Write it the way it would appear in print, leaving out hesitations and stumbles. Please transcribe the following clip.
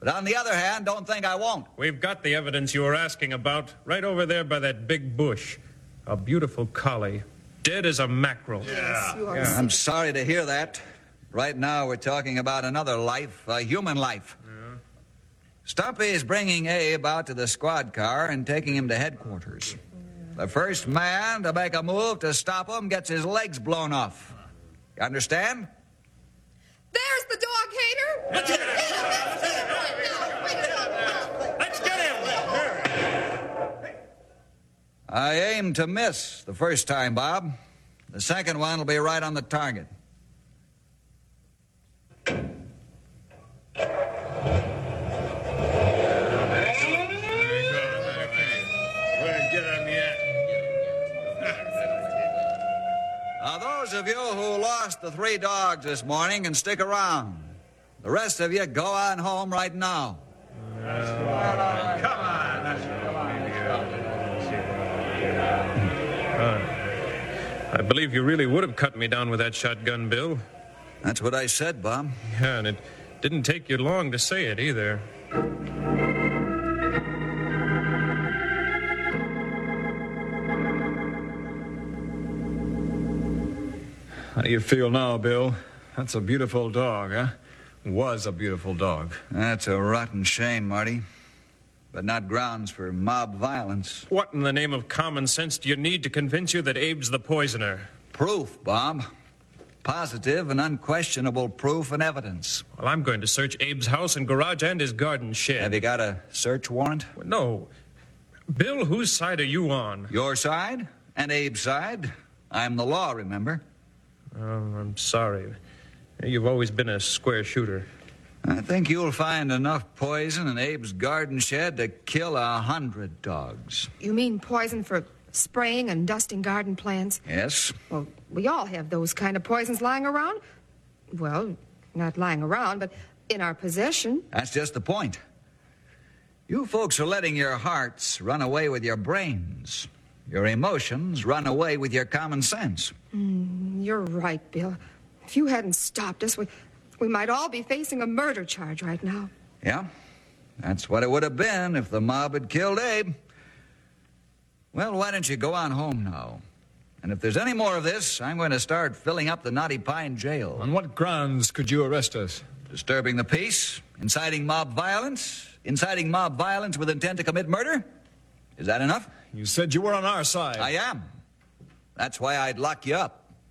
But on the other hand, don't think I won't. We've got the evidence you were asking about right over there by that big bush. A beautiful collie, dead as a mackerel. Yes, you are. I'm sorry to hear that. Right now, we're talking about another life, a human life. Stumpy's bringing Abe out to the squad car and taking him to headquarters. The first man to make a move to stop him gets his legs blown off. You understand? There's the dog hater. Let's get him! I aimed to miss the first time, Bob. The second one will be right on the target. Now, those of you who lost the 3 dogs this morning can stick around. The rest of you go on home right now. I believe you really would have cut me down with that shotgun, Bill. That's what I said, Bob. Yeah, and it didn't take you long to say it either. How do you feel now, Bill? That's a beautiful dog, huh? Was a beautiful dog. That's a rotten shame, Marty. But not grounds for mob violence. What in the name of common sense do you need to convince you that Abe's the poisoner? Proof, Bob. Positive and unquestionable proof and evidence. Well, I'm going to search Abe's house and garage and his garden shed. Have you got a search warrant? No. Bill, whose side are you on? Your side and Abe's side. I'm the law, remember? Oh, I'm sorry. You've always been a square shooter. I think you'll find enough poison in Abe's garden shed to kill 100 dogs. You mean poison for spraying and dusting garden plants? Yes. Well, we all have those kind of poisons lying around. Well, not lying around, but in our possession. That's just the point. You folks are letting your hearts run away with your brains. Your emotions run away with your common sense. You're right, Bill. If you hadn't stopped us, we might all be facing a murder charge right now. Yeah, that's what it would have been if the mob had killed Abe. Well, why don't you go on home now? And if there's any more of this, I'm going to start filling up the Knotty Pine jail. On what grounds could you arrest us? Disturbing the peace, inciting mob violence with intent to commit murder. Is that enough? You said you were on our side. I am. That's why I'd lock you up.